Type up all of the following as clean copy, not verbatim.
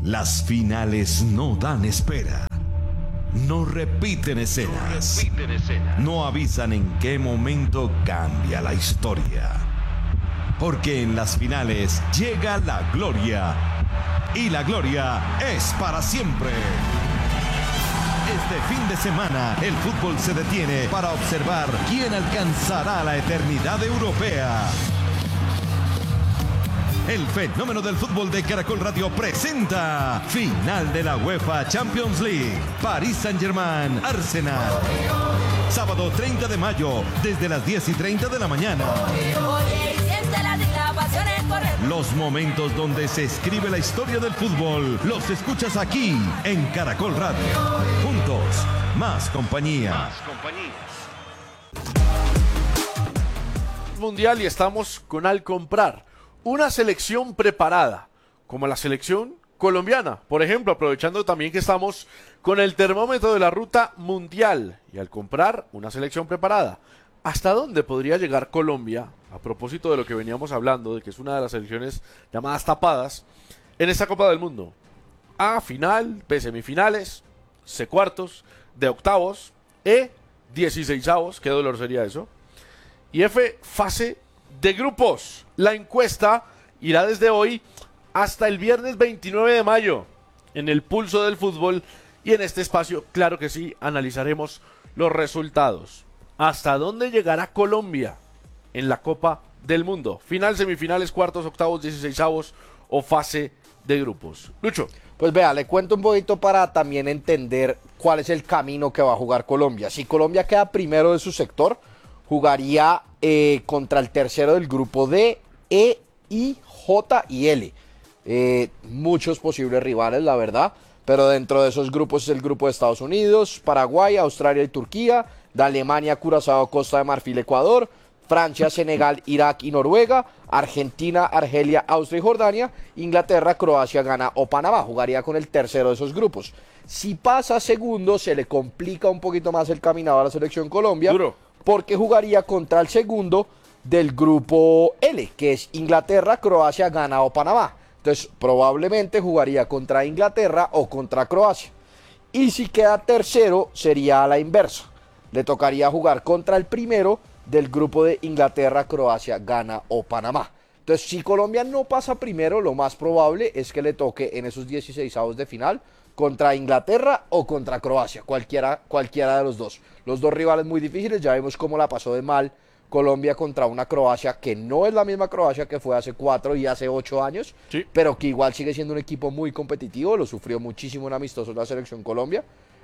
Las finales no dan espera. No repiten escenas. No avisan en qué momento cambia la historia. Porque en las finales llega la gloria. Y la gloria es para siempre. Este fin de semana, el fútbol se detiene para observar quién alcanzará la eternidad europea. El fenómeno del fútbol de Caracol Radio presenta final de la UEFA Champions League. París Saint-Germain, Arsenal. Sábado 30 de mayo, desde las 10:30 de la mañana. Los momentos donde se escribe la historia del fútbol los escuchas aquí en Caracol Radio. Juntos, más compañía. Mundial y estamos con Al Comprar, una selección preparada, como la selección colombiana, por ejemplo, aprovechando también que estamos con el termómetro de la ruta mundial y Al Comprar una selección preparada. ¿Hasta dónde podría llegar Colombia, a propósito de lo que veníamos hablando, de que es una de las selecciones llamadas tapadas, en esta Copa del Mundo? A, final, B, semifinales, C, cuartos, D, octavos, E, 16avos, qué dolor sería eso, y F, fase de grupos. La encuesta irá desde hoy hasta el viernes 29 de mayo en el Pulso del Fútbol y en este espacio, claro que sí, analizaremos los resultados. ¿Hasta dónde llegará Colombia en la Copa del Mundo? Final, semifinales, cuartos, octavos, 16avos o fase de grupos. Lucho. Pues vea, le cuento un poquito para también entender cuál es el camino que va a jugar Colombia. Si Colombia queda primero de su sector, jugaría contra el tercero del grupo D, E, I, J y L. Muchos posibles rivales, la verdad, pero dentro de esos grupos es el grupo de Estados Unidos, Paraguay, Australia y Turquía, de Alemania, Curazao, Costa de Marfil, Ecuador, Francia, Senegal, Irak y Noruega, Argentina, Argelia, Austria y Jordania, Inglaterra, Croacia, Ghana o Panamá. Jugaría con el tercero de esos grupos. Si pasa segundo, se le complica un poquito más el caminado a la selección Colombia. Duro. Porque jugaría contra el segundo del grupo L, que es Inglaterra, Croacia, Ghana o Panamá. Entonces, probablemente jugaría contra Inglaterra o contra Croacia. Y si queda tercero, sería a la inversa. Le tocaría jugar contra el primero del grupo de Inglaterra, Croacia, Ghana o Panamá. Entonces, si Colombia no pasa primero, lo más probable es que le toque en esos 16avos de final contra Inglaterra o contra Croacia, cualquiera de los dos. Los dos rivales muy difíciles, ya vemos cómo la pasó de mal Colombia contra una Croacia que no es la misma Croacia que fue hace 4 y hace 8 años, sí, pero que igual sigue siendo un equipo muy competitivo, lo sufrió muchísimo en amistosos la selección Colombia.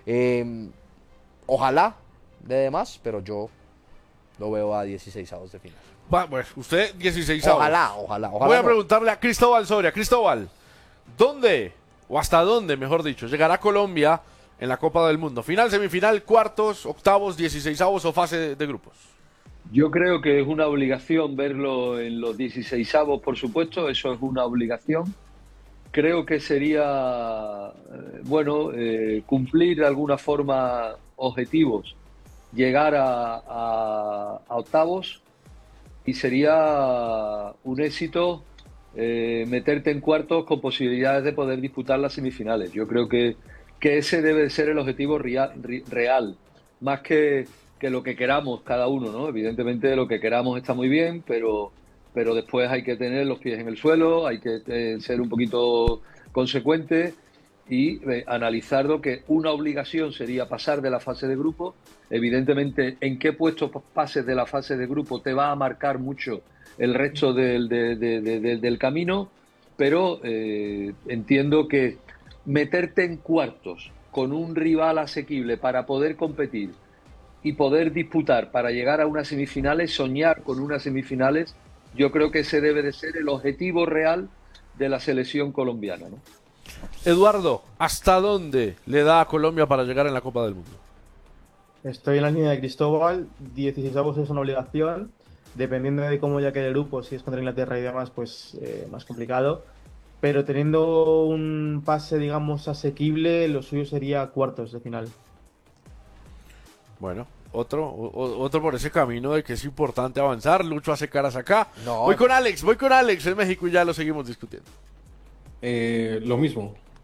Ojalá de más, pero yo lo veo a 16avos de final. Bueno, usted 16avos. Ojalá. Voy a preguntarle a Cristóbal Soria. Cristóbal, ¿dónde, o hasta dónde, mejor dicho, llegará Colombia en la Copa del Mundo? ¿Final, semifinal, cuartos, octavos, 16avos o fase de grupos? Yo creo que es una obligación verlo en los 16avos, por supuesto, eso es una obligación. Creo que sería, cumplir de alguna forma objetivos, llegar a octavos, y sería un éxito meterte en cuartos con posibilidades de poder disputar las semifinales. Yo creo que ese debe de ser el objetivo real, más que lo que queramos cada uno, ¿no? Evidentemente lo que queramos está muy bien, pero después hay que tener los pies en el suelo, hay que ser un poquito consecuente y analizar lo que una obligación sería pasar de la fase de grupo. Evidentemente, en qué puestos pases de la fase de grupo te va a marcar mucho el resto del camino, pero entiendo que meterte en cuartos con un rival asequible para poder competir y poder disputar para llegar a unas semifinales, soñar con unas semifinales, yo creo que ese debe de ser el objetivo real de la selección colombiana, ¿no? Eduardo, ¿hasta dónde le da a Colombia para llegar en la Copa del Mundo? Estoy en la línea de Cristóbal, 16avos es una obligación, dependiendo de cómo ya quede el grupo, si es contra Inglaterra y demás, pues más complicado, pero teniendo un pase, digamos, asequible, lo suyo sería cuartos de final. Bueno, otro por ese camino de que es importante avanzar. Lucho hace caras acá. No. Voy con Alex en México y ya lo seguimos discutiendo. Lo mismo.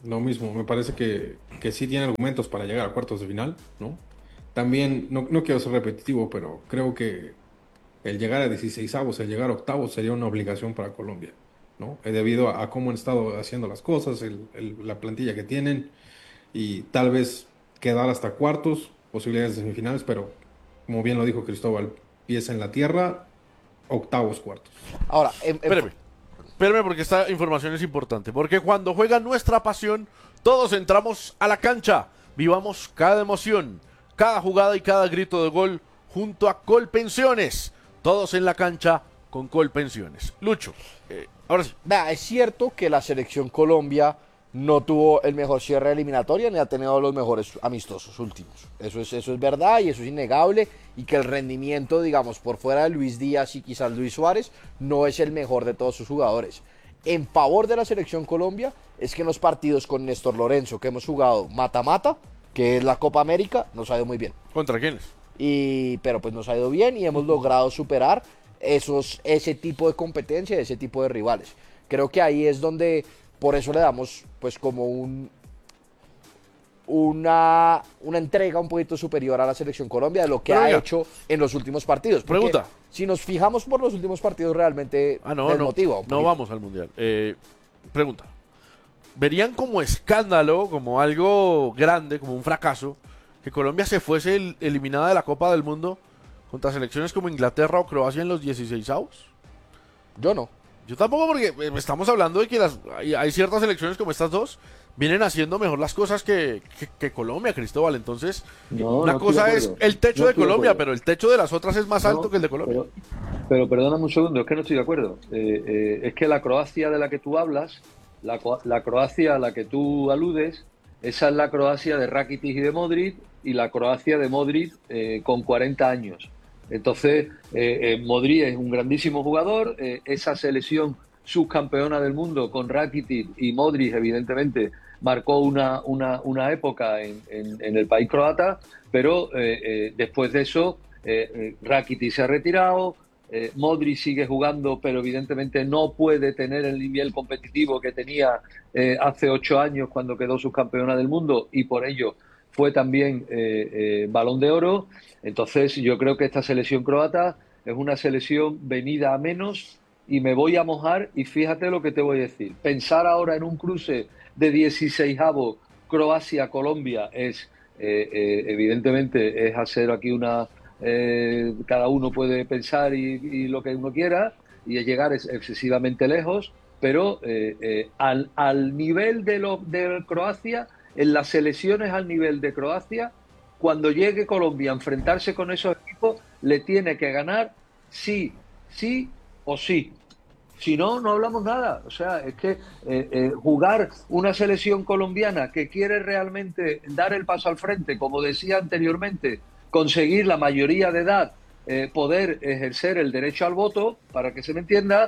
Lo mismo, me parece que sí tiene argumentos para llegar a cuartos de final, ¿no? También, no quiero ser repetitivo, pero creo que el llegar a 16avos, el llegar a octavos sería una obligación para Colombia, ¿no? Debido a cómo han estado haciendo las cosas, la plantilla que tienen y tal vez quedar hasta cuartos, posibilidades de semifinales, pero como bien lo dijo Cristóbal, pies en la tierra, octavos, cuartos. Ahora, Espérame porque esta información es importante. Porque cuando juega nuestra pasión, todos entramos a la cancha. Vivamos cada emoción, cada jugada y cada grito de gol junto a Colpensiones. Todos en la cancha con Colpensiones. Lucho, ahora sí. es cierto que la selección Colombia no tuvo el mejor cierre de eliminatoria ni ha tenido los mejores amistosos últimos. Eso es verdad y eso es innegable. Y que el rendimiento, digamos, por fuera de Luis Díaz y quizás Luis Suárez, no es el mejor de todos sus jugadores. En favor de la selección Colombia es que en los partidos con Néstor Lorenzo que hemos jugado mata-mata, que es la Copa América, nos ha ido muy bien. ¿Contra quiénes? Pero pues nos ha ido bien y hemos logrado superar ese tipo de competencia, ese tipo de rivales. Creo que ahí es donde, por eso le damos pues como una entrega un poquito superior a la selección Colombia de lo que ha hecho en los últimos partidos. Porque pregunta. Si nos fijamos por los últimos partidos realmente desmotiva un poquito. No vamos al Mundial. Pregunta. ¿Verían como escándalo, como algo grande, como un fracaso, que Colombia se fuese eliminada de la Copa del Mundo contra selecciones como Inglaterra o Croacia en los 16avos? Yo no. Yo tampoco, porque estamos hablando de que hay ciertas selecciones como estas dos vienen haciendo mejor las cosas que Colombia, Cristóbal. Entonces, una cosa es el techo de Colombia, pero el techo de las otras es más alto que el de Colombia. Pero perdóname un segundo, es que no estoy de acuerdo. Es que la Croacia de la que tú hablas, la Croacia a la que tú aludes, esa es la Croacia de Rakitic y de Modric, y la Croacia de Modric con 40 años. Entonces, Modric es un grandísimo jugador, esa selección subcampeona del mundo con Rakitic y Modric, evidentemente, marcó una época en el país croata, pero después de eso, Rakitic se ha retirado, Modric sigue jugando, pero evidentemente no puede tener el nivel competitivo que tenía hace 8 años cuando quedó subcampeona del mundo, y por ello fue también Balón de Oro. Entonces yo creo que esta selección croata es una selección venida a menos, y me voy a mojar y fíjate lo que te voy a decir. Pensar ahora en un cruce de 16avos Croacia-Colombia es evidentemente es hacer aquí una... cada uno puede pensar y lo que uno quiera y llegar excesivamente lejos, pero al nivel de Croacia, en las selecciones al nivel de Croacia, cuando llegue Colombia a enfrentarse con esos equipos, le tiene que ganar sí o sí. Si no, no hablamos nada. O sea, es que jugar una selección colombiana que quiere realmente dar el paso al frente, como decía anteriormente, conseguir la mayoría de edad, poder ejercer el derecho al voto, para que se me entienda,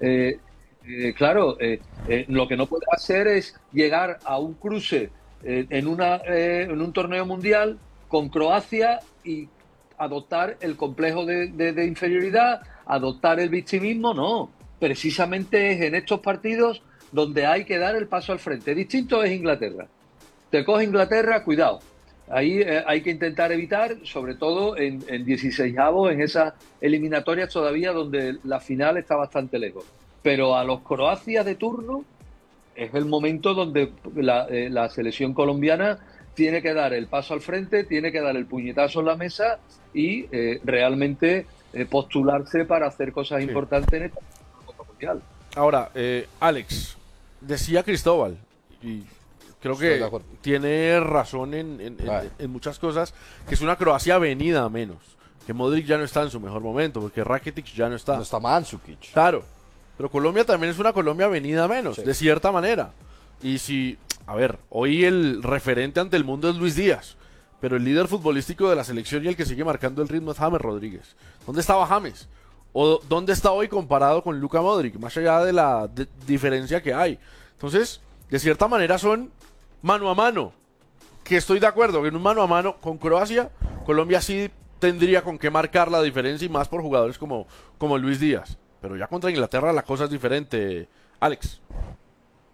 claro, lo que no puede hacer es llegar a un cruce en un torneo mundial con Croacia y adoptar el complejo de inferioridad, adoptar el victimismo. No, precisamente es en estos partidos donde hay que dar el paso al frente. Distinto es Inglaterra. Te coge Inglaterra, cuidado. Ahí hay que intentar evitar, sobre todo en 16avos, en esas eliminatorias todavía donde la final está bastante lejos. Pero a los Croacia de turno es el momento donde la selección colombiana tiene que dar el paso al frente, tiene que dar el puñetazo en la mesa y realmente postularse para hacer cosas importantes en esta Copa Mundial. Ahora, Alex, decía Cristóbal, y creo que tiene razón en muchas cosas, que es una Croacia venida a menos, que Modric ya no está en su mejor momento, porque Rakitic ya no está. No está Mandzukic. Claro, pero Colombia también es una Colombia venida a menos, de cierta manera. Y si, a ver, hoy el referente ante el mundo es Luis Díaz, pero el líder futbolístico de la selección y el que sigue marcando el ritmo es James Rodríguez. ¿Dónde estaba James? ¿O dónde está hoy comparado con Luka Modric? Más allá de la diferencia que hay. Entonces, de cierta manera son mano a mano. Que estoy de acuerdo que en un mano a mano con Croacia, Colombia sí tendría con qué marcar la diferencia, y más por jugadores como Luis Díaz. Pero ya contra Inglaterra la cosa es diferente, Alex.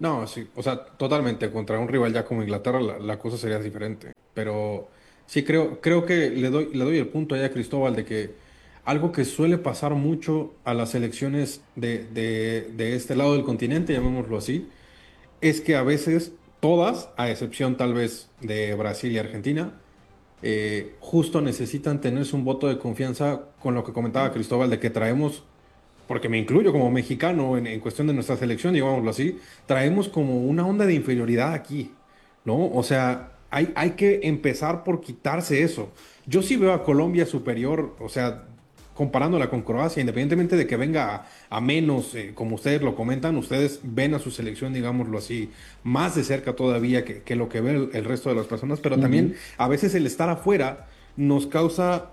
No, sí, o sea, totalmente. Contra un rival ya como Inglaterra la cosa sería diferente. Pero sí creo que le doy el punto ahí a Cristóbal de que algo que suele pasar mucho a las selecciones de este lado del continente, llamémoslo así, es que a veces todas, a excepción tal vez de Brasil y Argentina, justo necesitan tenerse un voto de confianza con lo que comentaba Cristóbal, de que traemos, porque me incluyo como mexicano en cuestión de nuestra selección, digámoslo así, traemos como una onda de inferioridad aquí, ¿no? O sea, hay que empezar por quitarse eso. Yo sí veo a Colombia superior, o sea, comparándola con Croacia, independientemente de que venga a menos, como ustedes lo comentan, ustedes ven a su selección, digámoslo así, más de cerca todavía que lo que ve el resto de las personas, pero también a veces el estar afuera nos causa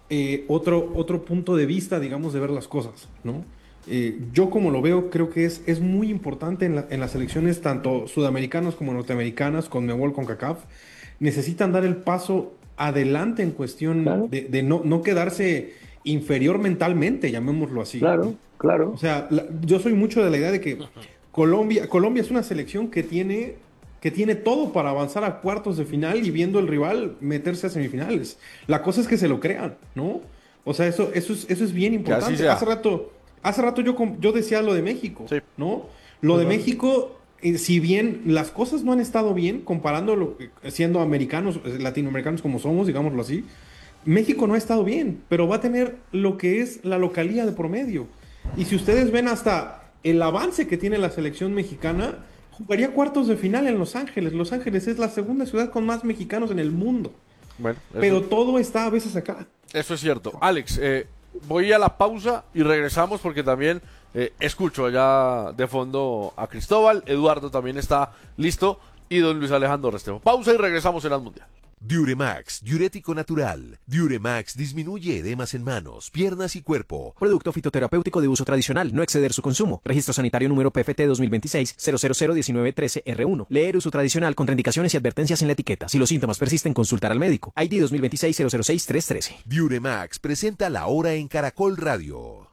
otro punto de vista, digamos, de ver las cosas, ¿no? Yo como lo veo, creo que es muy importante en las selecciones, tanto sudamericanas como norteamericanas, con Conmebol, con CONCACAF, necesitan dar el paso adelante en cuestión Claro. de no quedarse inferior mentalmente, llamémoslo así. Claro, claro. O sea, yo soy mucho de la idea de que Colombia es una selección que tiene todo para avanzar a cuartos de final y viendo el rival meterse a semifinales. La cosa es que se lo crean, ¿no? O sea, eso es bien Que así importante. sea. Hace rato yo decía lo de México, Sí. ¿no? Lo de México, si bien las cosas no han estado bien, comparándolo, siendo americanos, latinoamericanos como somos, digámoslo así, México no ha estado bien, pero va a tener lo que es la localía de promedio. Y si ustedes ven hasta el avance que tiene la selección mexicana, jugaría cuartos de final en Los Ángeles. Los Ángeles es la segunda ciudad con más mexicanos en el mundo. Bueno, Pero todo está a veces acá. eso es cierto. Alex, voy a la pausa y regresamos porque también escucho allá de fondo a Cristóbal. Eduardo también está listo y don Luis Alejandro Restrepo. Pausa y regresamos en el Mundial. Diuremax, diurético natural. Diuremax disminuye edemas en manos, piernas y cuerpo. Producto fitoterapéutico de uso tradicional, no exceder su consumo. Registro sanitario número PFT 2026-0001913R1. Leer uso tradicional, contraindicaciones y advertencias en la etiqueta. Si los síntomas persisten, consultar al médico. ID 2026-006-313. Diuremax presenta la hora en Caracol Radio.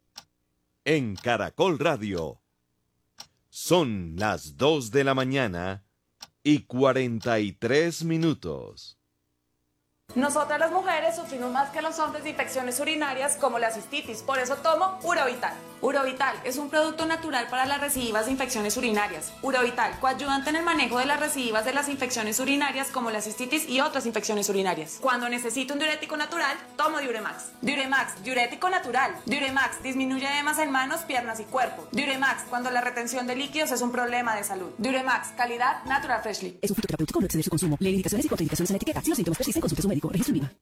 En Caracol Radio. Son las 2 de la mañana y 43 minutos. Nosotras las mujeres sufrimos más que los hombres de infecciones urinarias como la cistitis, por eso tomo Urovital. Urovital es un producto natural para las recidivas de infecciones urinarias. Urovital, coadyuvante en el manejo de las recidivas de las infecciones urinarias como la cistitis y otras infecciones urinarias. Cuando necesito un diurético natural, tomo Diuremax. Diuremax, diurético natural. Diuremax disminuye edemas en manos, piernas y cuerpo. Diuremax, cuando la retención de líquidos es un problema de salud. Diuremax, calidad Natural Freshly. Es un fitoterapéutico, no exceder su consumo. Leer indicaciones y contraindicaciones en la etiqueta. Si los síntomas persisten, consulte a su médico. Registro INVIMA.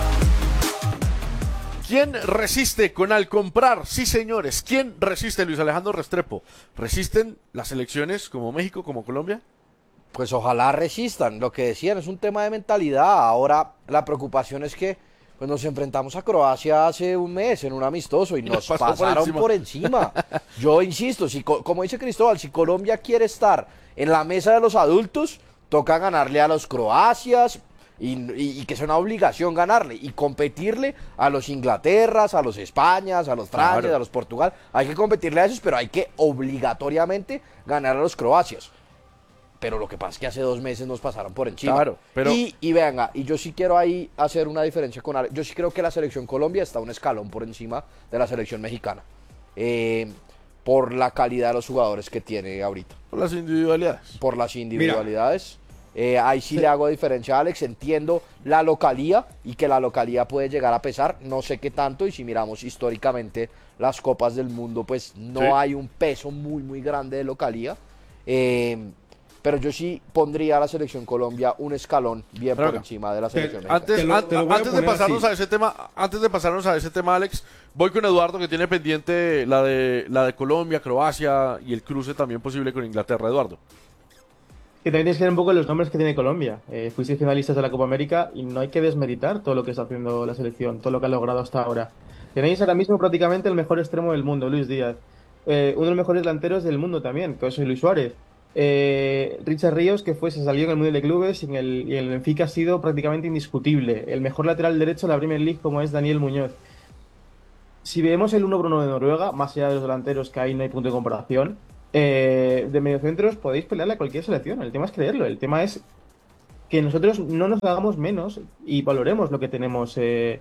¿Quién resiste con al comprar? Sí, señores. ¿Quién resiste, Luis Alejandro Restrepo? ¿Resisten las elecciones como México, como Colombia? Pues ojalá resistan. Lo que decían es un tema de mentalidad. Ahora la preocupación es que pues nos enfrentamos a Croacia hace un mes en un amistoso y nos pasó pasaron por encima. Yo insisto, como dice Cristóbal, si Colombia quiere estar en la mesa de los adultos, toca ganarle a los Croacias y que sea una obligación ganarle y competirle a los Inglaterras, a los Españas, a los Francias, Claro. a los Portugal. Hay que competirle a esos, pero hay que obligatoriamente ganar a los Croacias. Pero lo que pasa es que hace 2 meses nos pasaron por encima. Claro, pero- Y venga, y yo sí quiero ahí hacer una diferencia con Ale. Yo sí creo que la selección Colombia está un escalón por encima de la selección mexicana. Por la calidad de los jugadores que tiene ahorita. Por las individualidades. Por las individualidades. Ahí sí le hago diferencia a Alex. Entiendo la localía y que la localía puede llegar a pesar. No sé qué tanto. Y si miramos históricamente las copas del mundo, pues no Sí. hay un peso muy, muy grande de localía. Pero yo sí pondría a la selección Colombia un escalón bien Pero por venga, encima de la selección mexicana. Antes, Te lo voy a antes de poner pasarnos así. a ese tema, Alex, voy con Eduardo que tiene pendiente la de Colombia, Croacia y el cruce también posible con Inglaterra. Eduardo. Que también tienes que ver un poco los nombres que tiene Colombia. Fuiste finalistas de la Copa América y no hay que desmeritar todo lo que está haciendo la selección, todo lo que ha logrado hasta ahora. Tenéis ahora mismo prácticamente el mejor extremo del mundo, Luis Díaz. Uno de los mejores delanteros del mundo también, que es Luis Suárez. Richard Ríos, que se salió en el Mundial de Clubes y en el Benfica ha sido prácticamente indiscutible. El mejor lateral derecho de la Premier League como es Daniel Muñoz. Si vemos el 1-1 de Noruega, más allá de los delanteros que ahí no hay punto de comparación, de mediocentros podéis pelearle a cualquier selección. El tema es creerlo. El tema es que nosotros no nos hagamos menos y valoremos lo que tenemos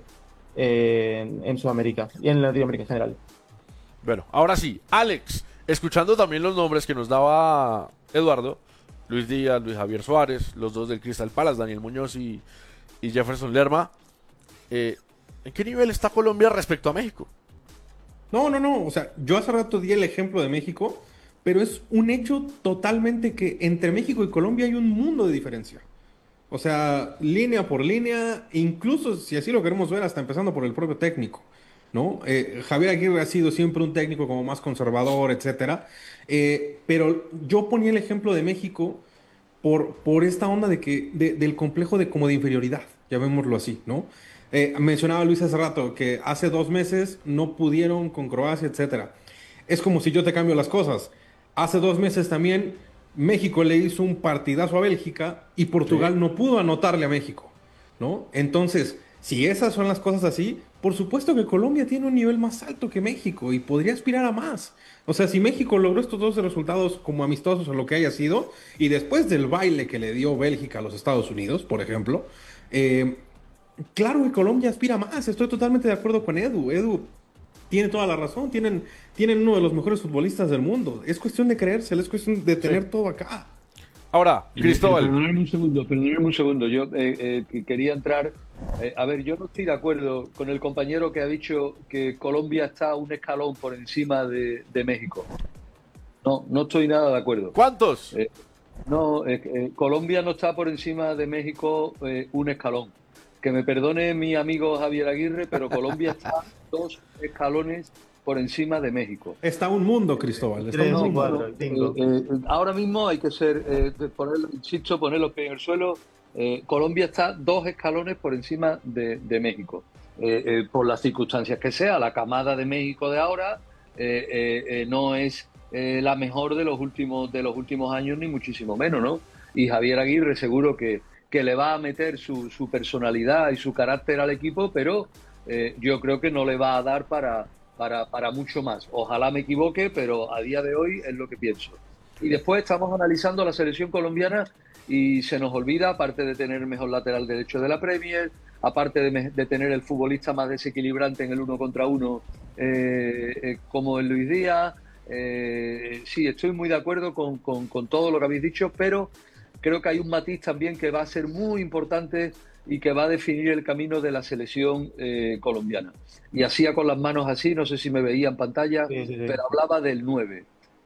en Sudamérica y en Latinoamérica en general. Bueno, ahora sí, Alex, escuchando también los nombres que nos daba Eduardo, Luis Díaz, Luis Javier Suárez, los dos del Crystal Palace, Daniel Muñoz y Jefferson Lerma, ¿en qué nivel está Colombia respecto a México? No, o sea, yo hace rato di el ejemplo de México, pero es un hecho totalmente que entre México y Colombia hay un mundo de diferencia. O sea, línea por línea, incluso si así lo queremos ver, hasta empezando por el propio técnico, ¿no? Javier Aguirre ha sido siempre un técnico como más conservador, etcétera. Pero yo ponía el ejemplo de México por esta onda del complejo de como de inferioridad, llamémoslo así, ¿no? Mencionaba Luis hace rato que hace 2 meses no pudieron con Croacia, etcétera. Es como si yo te cambio las cosas. Hace 2 meses también México le hizo un partidazo a Bélgica y Portugal no pudo anotarle a México, ¿no? Entonces, si esas son las cosas así, por supuesto que Colombia tiene un nivel más alto que México y podría aspirar a más. O sea, si México logró estos 2 resultados como amistosos o lo que haya sido, y después del baile que le dio Bélgica a los Estados Unidos, por ejemplo, claro que Colombia aspira a más. Estoy totalmente de acuerdo con Edu. Edu tiene toda la razón. Tienen uno de los mejores futbolistas del mundo. Es cuestión de creérselo, es cuestión de tener todo acá. Ahora, Cristóbal. Perdóname un segundo. Yo quería entrar. A ver, yo no estoy de acuerdo con el compañero que ha dicho que Colombia está un escalón por encima de México. No estoy nada de acuerdo. ¿Cuántos? Colombia no está por encima de México un escalón. Que me perdone mi amigo Javier Aguirre, pero Colombia está 2 escalones por encima de México. Está un mundo, Cristóbal. Está un mundo. Ahora mismo hay que poner los pies en el suelo. Colombia está 2 escalones por encima de México. Por las circunstancias que sea, la camada de México de ahora no es la mejor de los últimos años, ni muchísimo menos, ¿no? Y Javier Aguirre seguro que le va a meter su personalidad y su carácter al equipo, pero yo creo que no le va a dar para mucho más. Ojalá me equivoque, pero a día de hoy es lo que pienso. Y después estamos analizando la selección colombiana y se nos olvida, aparte de tener el mejor lateral derecho de la Premier, aparte de tener el futbolista más desequilibrante en el 1 contra 1 como el Luis Díaz. Sí, estoy muy de acuerdo con todo lo que habéis dicho, pero creo que hay un matiz también que va a ser muy importante y que va a definir el camino de la selección colombiana. Y hacía con las manos así, no sé si me veía en pantalla, sí. Pero hablaba del 9.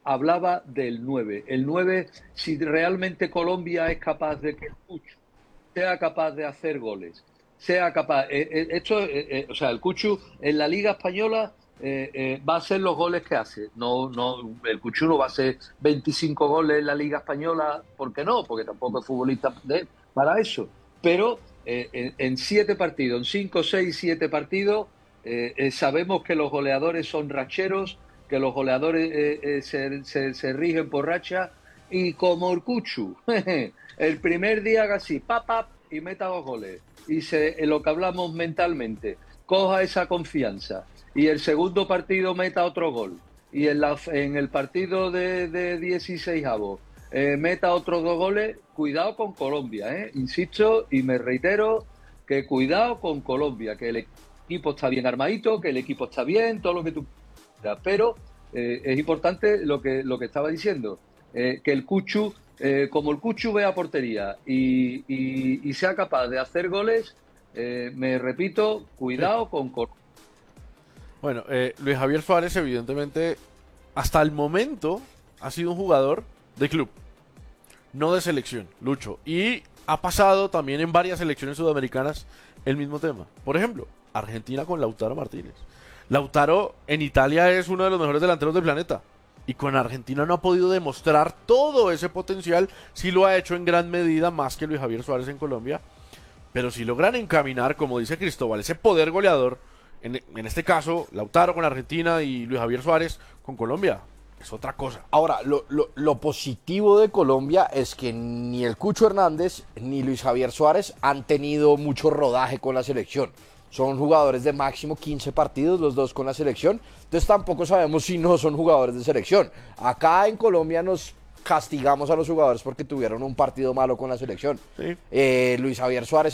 El 9, si realmente Colombia es capaz de que el Cucho sea capaz de hacer goles, sea capaz... o sea, el Cucho en la Liga Española va a hacer los goles que hace. El Cucho no va a hacer 25 goles en la Liga Española, ¿por qué no? Porque tampoco es futbolista para eso. Pero en 7 partidos, en 5, 6, 7 partidos, sabemos que los goleadores son racheros, que los goleadores se rigen por racha, y como el Cucho el primer día haga así, y meta 2 goles, y lo que hablamos mentalmente, coja esa confianza, y el segundo partido meta otro gol, y en el partido de 16avos meta otros 2 goles, cuidado con Colombia, insisto y me reitero que cuidado con Colombia, que el equipo está bien armadito, que el equipo está bien, todo lo que tú quieras, pero es importante lo que estaba diciendo, que el Cucho, como el Cucho vea portería y sea capaz de hacer goles, me repito, cuidado con Colombia. Bueno, Luis Javier Suárez evidentemente hasta el momento ha sido un jugador de club, no de selección, Lucho, y ha pasado también en varias selecciones sudamericanas el mismo tema. Por ejemplo, Argentina con Lautaro Martínez. Lautaro en Italia es uno de los mejores delanteros del planeta y con Argentina no ha podido demostrar todo ese potencial. Sí lo ha hecho en gran medida más que Luis Javier Suárez en Colombia, pero si logran encaminar, como dice Cristóbal, ese poder goleador, en este caso Lautaro con Argentina y Luis Javier Suárez con Colombia, es otra cosa. Ahora, lo positivo de Colombia es que ni el Cucho Hernández ni Luis Javier Suárez han tenido mucho rodaje con la selección. Son jugadores de máximo 15 partidos, los dos con la selección. Entonces tampoco sabemos si no son jugadores de selección. Acá en Colombia nos castigamos a los jugadores porque tuvieron un partido malo con la selección. Sí. Luis Javier Suárez